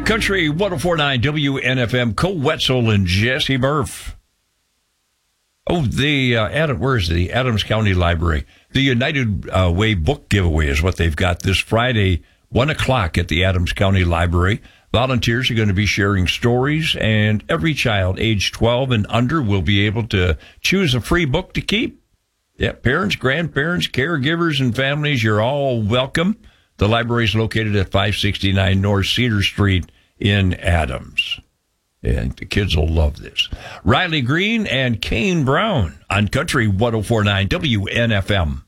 Country 104.9 WNFM, Cole Wetzel and Jesse Murph. Oh, where's the Adams County Library? The United Way book giveaway is what they've got this Friday, 1 o'clock at the Adams County Library. Volunteers are going to be sharing stories, and every child age 12 and under will be able to choose a free book to keep. Yeah, parents, grandparents, caregivers, and families, you're all welcome. The library is located at 569 North Cedar Street in Adams. And the kids will love this. Riley Green and Kane Brown on Country 104.9 WNFM.